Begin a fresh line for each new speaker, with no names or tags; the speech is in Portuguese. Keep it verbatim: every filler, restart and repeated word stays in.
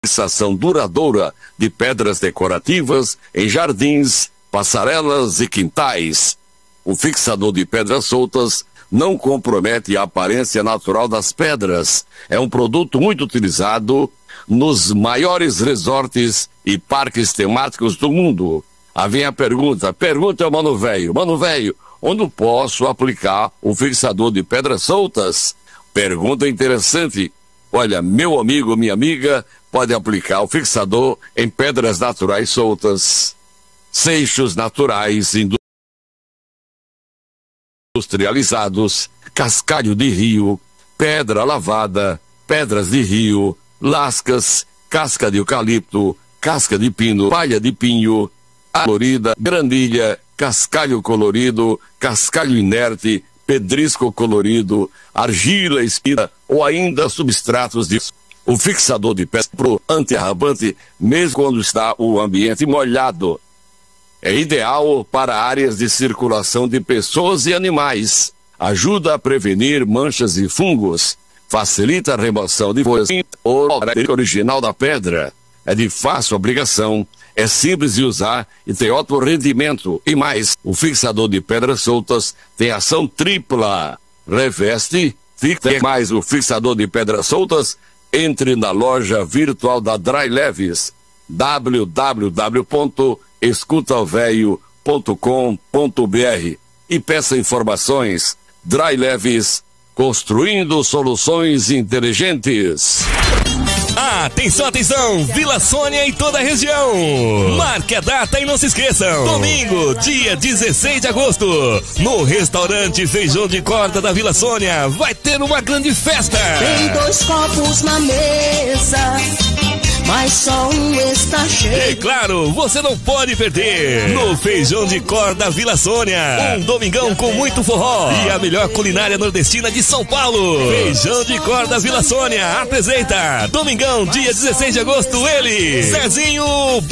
fixação duradoura de pedras decorativas em jardins, passarelas e quintais. O fixador de pedras soltas não compromete a aparência natural das pedras. É um produto muito utilizado nos maiores resorts e parques temáticos do mundo. Aí vem a pergunta, pergunta ao Mano Velho, Mano Velho, onde posso aplicar o fixador de pedras soltas? Pergunta interessante. Olha, meu amigo, minha amiga, pode aplicar o fixador em pedras naturais soltas, seixos naturais industrializados, cascalho de rio, pedra lavada, pedras de rio, lascas, casca de eucalipto, casca de pino, palha de pinho, colorida, granilha, cascalho colorido, cascalho inerte, pedrisco colorido, argila espina ou ainda substratos de... O fixador de pedra pro anti-arrabante, mesmo quando está o ambiente molhado. É ideal para áreas de circulação de pessoas e animais. Ajuda a prevenir manchas e fungos. Facilita a remoção de folhas ou original da pedra. É de fácil aplicação. É simples de usar e tem ótimo rendimento. E mais, o fixador de pedras soltas tem ação tripla. Reveste, fixa mais o fixador de pedras soltas. Entre na loja virtual da Dry Leves, w w w ponto escuta o velho ponto com ponto b r, e peça informações. Dry Leves, construindo soluções inteligentes.
Atenção, atenção, Vila Sônia e toda a região. Marque a data e não se esqueçam. Domingo, dia dezesseis de agosto, no restaurante Feijão de Corda da Vila Sônia, vai ter uma grande festa.
Tem dois copos na mesa, mas só um está cheio.
E claro, você não pode perder. No Feijão de Corda Vila Sônia, um domingão com muito forró e a melhor culinária nordestina de São Paulo. Feijão de Corda Vila Sônia apresenta Domingão, dia dezesseis de agosto, ele, Zezinho